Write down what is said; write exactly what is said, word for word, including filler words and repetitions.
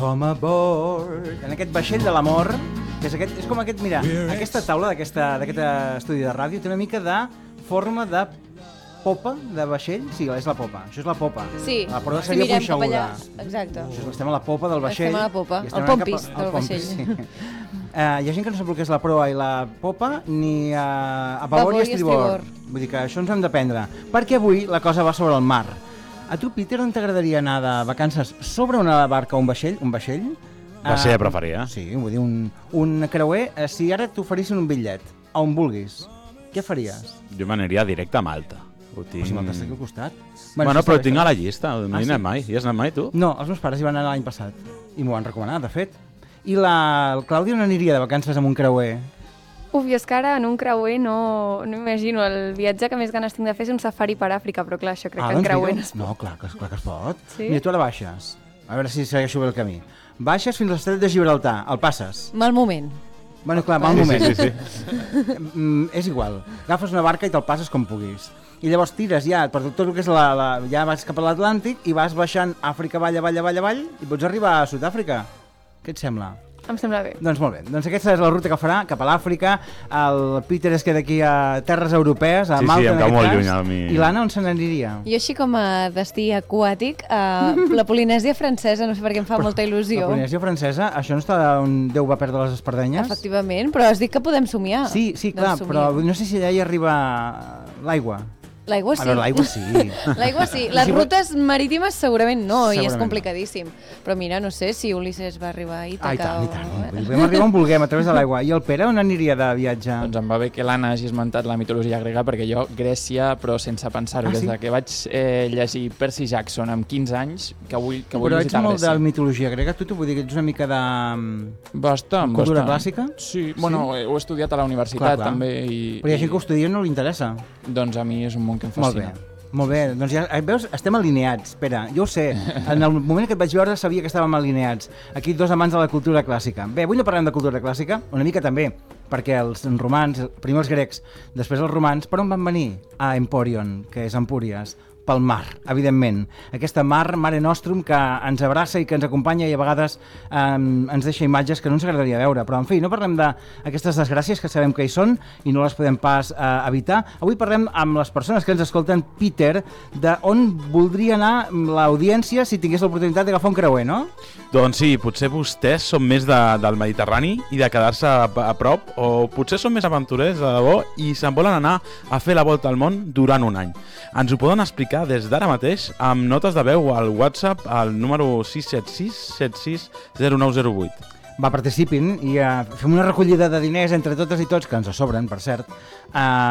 Come aboard. En aquest vaixell de l'amor, que és, aquest, és com aquest, mira, aquesta taula d'aquest estudi de ràdio té una mica de forma de popa de vaixell. Sí, és la popa, això és la popa. Sí, la proa si seria mirem cap punxeguda. allà. Exacte. Estem a la popa del vaixell. Estem a la popa, el pompis a, del vaixell. Sí. Uh, hi ha gent que no sap el que és la proa i la popa, ni uh, a babor i a estribor. Vull dir que això ens hem d'aprendre. Perquè avui la cosa va sobre el mar. A tu, Peter, on t'agradaria anar de vacances sobre una barca o un vaixell? Un vaixell? Vaixell uh, preferia. Sí, vull dir, un, un creuer. Uh, si ara t'oferissin un bitllet, a on vulguis, què faries? Jo m'aniria directe a Malta. Ho tinc... Si Malta està aquí al costat. Bueno, bueno però ho tinc a la llista. No hi he anat mai. Hi has anat mai, tu? No, els meus pares hi van anar l'any passat. I m'ho han recomanat, de fet. I la el Clàudia no aniria de vacances amb un creuer? Uf, jo és que ara en un creuer no, no imagino. El viatge que més ganes tinc de fer és un safari per Àfrica, però clar, això crec ah, que en doncs creuer no es pot. No, clar que, clar que es pot. Sí? Mira, tu ara baixes. A veure si segueixo bé el camí. Baixes fins a l'estret de Gibraltar, el passes. Mal moment. Bueno, clar, mal sí, moment. Sí, sí, sí. mm, és igual. Agafes una barca i te'l passes com puguis. I llavors tires ja per tot el que és la... la ja vas cap a l'Atlàntic i vas baixant Àfrica, avall, avall, avall, avall, i pots arribar a Sud-àfrica. Què et sembla? Em sembla bé. Doncs molt bé. Doncs aquesta és la ruta que farà cap a l'Àfrica. El Peter es queda aquí a terres europees, a sí, Malta, sí, en aquest molt cas. lluny, a mi. I l'Anna on se n'aniria? Jo així com a destí aquàtic, uh, la Polinèsia francesa, no sé per què em fa però, molta il·lusió. La Polinèsia francesa, això no està on Déu va perdre les espardenyes? Efectivament, però has dit que podem somiar. Sí, sí, clar, doncs però no sé si allà hi arriba l'aigua. L'aigua sí. A veure, l'aigua sí. L'aigua sí. Les sí, rutes marítimes segurament no, segurament. I és Segurament complicadíssim. Però mira, no sé si Ulisses va arribar a Ítaca ah, i tant, o... i tant. Podem arribar on vulguem, a través de l'aigua. I el Pere on aniria de viatge? Doncs em va bé que l'Anna hagi esmentat la mitologia grega, perquè jo, Grècia, però sense pensar-ho, ah, des sí? de que vaig eh, llegir Percy Jackson amb quinze anys, que vull, que vull però visitar ets molt Grècia. de mitologia grega, tu t'ho vull dir que ets una mica de... Bastant, cultura bastant. clàssica? Sí, bueno, sí? ho he estudiat a la universitat clar, clar. també. I, però hi ha gent que ho estudia i no li interessa. Doncs a mi és un món que em fascina. Molt bé. Molt bé, doncs ja, veus, estem alineats. Espera, jo ho sé, en el moment que et vaig veure sabia que estàvem alineats. Aquí dos amants de la cultura clàssica. Bé, avui no parlem de cultura clàssica, una mica també, perquè els romans, primer els grecs, després els romans, per on van venir? A Emporion, que és Empúries, pel mar, evidentment. Aquesta mar, Mare Nostrum, que ens abraça i que ens acompanya i a vegades eh, ens deixa imatges que no ens agradaria veure. Però, en fi, no parlem d'aquestes desgràcies que sabem que hi són i no les podem pas eh, evitar. Avui parlem amb les persones que ens escolten, Peter, de on voldria anar l'audiència si tingués l'oportunitat d'agafar un creuer, no? Doncs sí, potser vostès són més de, del Mediterrani i de quedar-se a, a prop, o potser són més aventurers, de debò, i se'n volen anar a fer la volta al món durant un any. Ens ho poden explicar des d'ara mateix amb notes de veu al WhatsApp al número sis set sis set sis zero nou zero vuit. Va, participin i uh, fem una recollida de diners entre totes i tots, que ens sobren, per cert, uh,